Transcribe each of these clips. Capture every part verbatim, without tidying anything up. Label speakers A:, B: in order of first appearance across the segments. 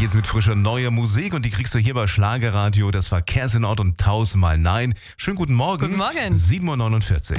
A: geht's mit frischer neuer Musik und die kriegst du hier bei Schlagerradio. Das war Kerstin und tausendmal Nein. Schönen guten Morgen.
B: Guten Morgen.
A: sieben Uhr neunundvierzig.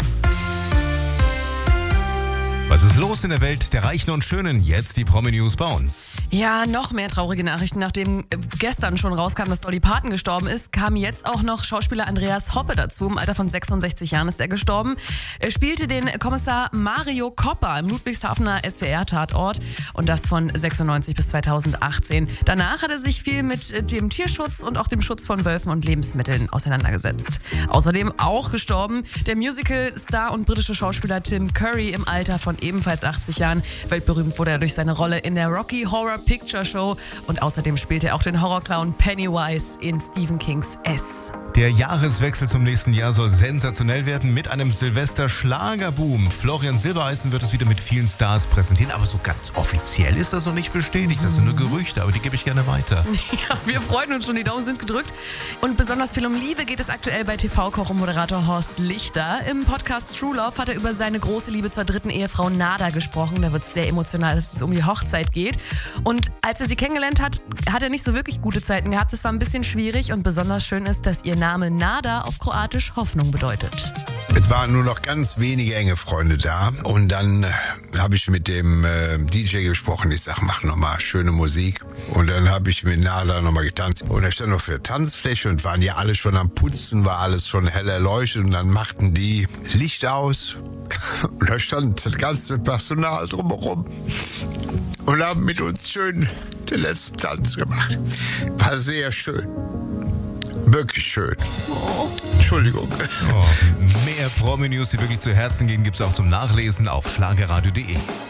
A: Was ist los in der Welt der Reichen und Schönen? Jetzt die Promi-News bei uns.
B: Ja, noch mehr traurige Nachrichten. Nachdem gestern schon rauskam, dass Dolly Parton gestorben ist, kam jetzt auch noch Schauspieler Andreas Hoppe dazu. Im Alter von sechsundsechzig Jahren ist er gestorben. Er spielte den Kommissar Mario Coppa im Ludwigshafener S W R-Tatort und das von sechsundneunzig bis zweitausendachtzehn. Danach hat er sich viel mit dem Tierschutz und auch dem Schutz von Wölfen und Lebensmitteln auseinandergesetzt. Außerdem auch gestorben der Musical-Star und britische Schauspieler Tim Curry im Alter von ebenfalls achtzig Jahren. Weltberühmt wurde er durch seine Rolle in der Rocky Horror Picture Show und außerdem spielte er auch den Horrorclown Pennywise in Stephen Kings S.
A: Der Jahreswechsel zum nächsten Jahr soll sensationell werden mit einem Silvester-Schlagerboom. Florian Silbereisen wird es wieder mit vielen Stars präsentieren, aber so ganz offiziell ist das noch nicht bestätigt. Das sind nur Gerüchte, aber die gebe ich gerne weiter.
B: Ja, wir freuen uns schon, die Daumen sind gedrückt. Und besonders viel um Liebe geht es aktuell bei T V-Koch und Moderator Horst Lichter. Im Podcast True Love hat er über seine große Liebe zur dritten Ehefrau Nada gesprochen. Da wird es sehr emotional, dass es um die Hochzeit geht. Und als er sie kennengelernt hat, hat er nicht so wirklich gute Zeiten gehabt. Es war ein bisschen schwierig und besonders schön ist, dass ihr Name Nada auf Kroatisch Hoffnung bedeutet.
C: Es waren nur noch ganz wenige enge Freunde da und dann äh, habe ich mit dem äh, D J gesprochen. Ich sag, mach nochmal schöne Musik. Und dann habe ich mit Nada nochmal getanzt. Und er stand noch für Tanzfläche und waren ja alle schon am Putzen, war alles schon hell erleuchtet. Und dann machten die Licht aus und da stand das ganze Personal drumherum und haben mit uns schön den letzten Tanz gemacht. War sehr schön. Wirklich schön. Oh. Entschuldigung.
A: Oh, mehr Promi-News, die wirklich zu Herzen gehen, gibt's auch zum Nachlesen auf schlagerradio punkt de.